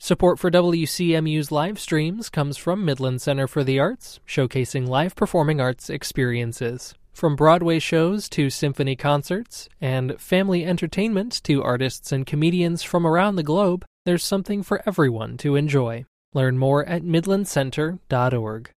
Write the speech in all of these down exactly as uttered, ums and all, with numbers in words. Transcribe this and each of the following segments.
Support for W C M U's live streams comes from Midland Center for the Arts, showcasing live performing arts experiences. From Broadway shows to symphony concerts, and family entertainment to artists and comedians from around the globe, there's something for everyone to enjoy. Learn more at midland center dot org.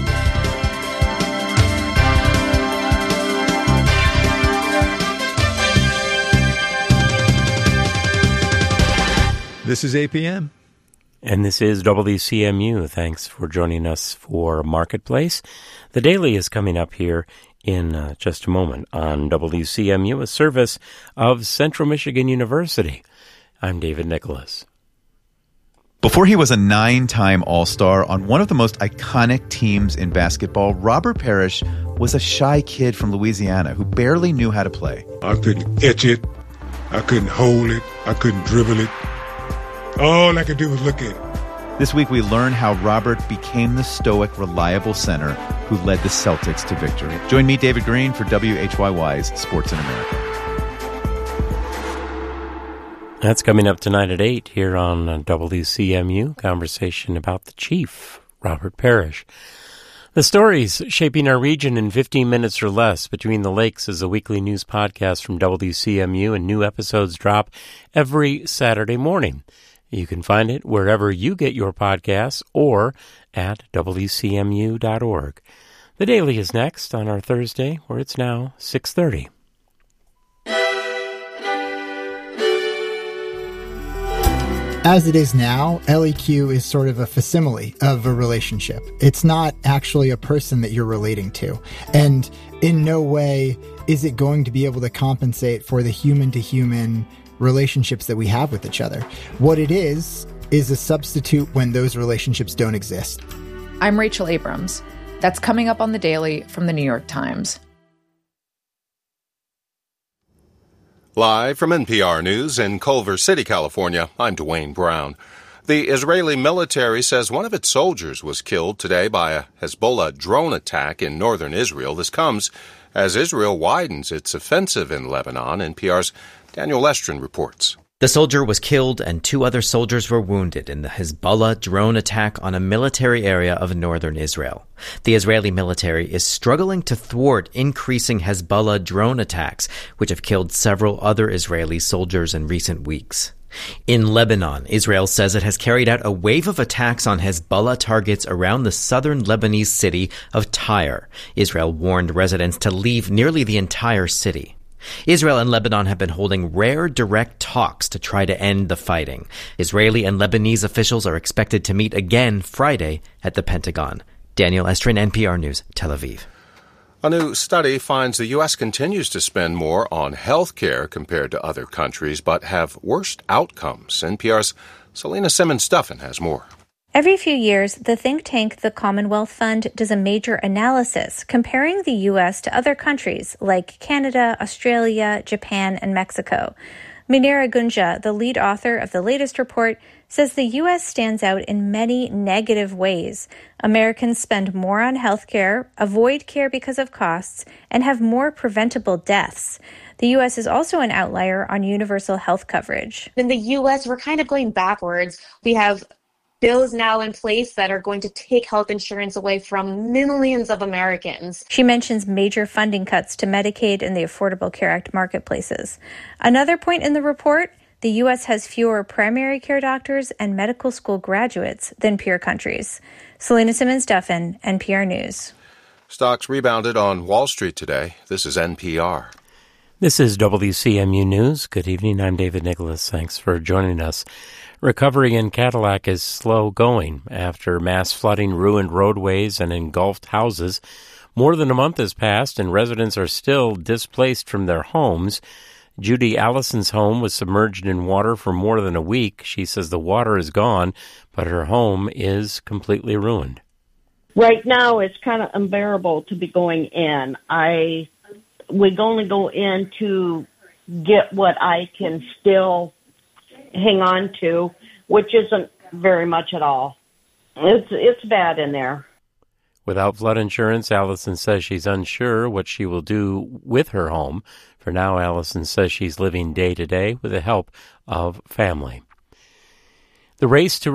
This is A P M. And this is W C M U. Thanks for joining us for Marketplace. The Daily is coming up here in uh, just a moment on W C M U, a service of Central Michigan University. I'm David Nicholas. Before he was a nine-time All-Star on one of the most iconic teams in basketball, Robert Parrish was a shy kid from Louisiana who barely knew how to play. I couldn't catch it. I couldn't hold it. I couldn't dribble it. All I could do was look at it. This week we learn how Robert became the stoic, reliable center who led the Celtics to victory. Join me, David Green, for W H Y Y's Sports in America. That's coming up tonight at eight here on W C M U, conversation about the Chief, Robert Parrish. The Stories Shaping Our Region in fifteen minutes or less. Between the Lakes is a weekly news podcast from W C M U, and new episodes drop every Saturday morning. You can find it wherever you get your podcasts or at W C M U dot org. The Daily is next on our Thursday, where it's now six thirty. As it is now, L E Q is sort of a facsimile of a relationship. It's not actually a person that you're relating to. And in no way is it going to be able to compensate for the human-to-human relationships that we have with each other. What it is, is a substitute when those relationships don't exist. I'm Rachel Abrams. That's coming up on The Daily from The New York Times. Live from N P R News in Culver City, California, I'm Dwayne Brown. The Israeli military says one of its soldiers was killed today by a Hezbollah drone attack in northern Israel. This comes as Israel widens its offensive in Lebanon. N P R's Daniel Lestrin reports. The soldier was killed and two other soldiers were wounded in the Hezbollah drone attack on a military area of northern Israel. The Israeli military is struggling to thwart increasing Hezbollah drone attacks, which have killed several other Israeli soldiers in recent weeks. In Lebanon, Israel says it has carried out a wave of attacks on Hezbollah targets around the southern Lebanese city of Tyre. Israel warned residents to leave nearly the entire city. Israel and Lebanon have been holding rare direct talks to try to end the fighting. Israeli and Lebanese officials are expected to meet again Friday at the Pentagon. Daniel Estrin, N P R News, Tel Aviv. A new study finds the U S continues to spend more on health care compared to other countries, but have worse outcomes. N P R's Selena Simmons-Duffin has more. Every few years, the think tank The Commonwealth Fund does a major analysis comparing the U S to other countries like Canada, Australia, Japan, and Mexico. Minera Gunja, the lead author of the latest report, says the U S stands out in many negative ways. Americans spend more on health care, avoid care because of costs, and have more preventable deaths. The U S is also an outlier on universal health coverage. In the U S, we're kind of going backwards. We have bills now in place that are going to take health insurance away from millions of Americans. She mentions major funding cuts to Medicaid and the Affordable Care Act marketplaces. Another point in the report, the U S has fewer primary care doctors and medical school graduates than peer countries. Selena Simmons-Duffin, N P R News. Stocks rebounded on Wall Street today. This is N P R. This is W C M U News. Good evening. I'm David Nicholas. Thanks for joining us. Recovery in Cadillac is slow going after mass flooding ruined roadways and engulfed houses. More than a month has passed and residents are still displaced from their homes. Judy Allison's home was submerged in water for more than a week. She says the water is gone, but her home is completely ruined. Right now, it's kind of unbearable to be going in. I would only go in to get what I can still hang on to, which isn't very much at all. It's it's bad in there. Without flood insurance, Allison says she's unsure what she will do with her home. For now, Allison says she's living day to day with the help of family. The race to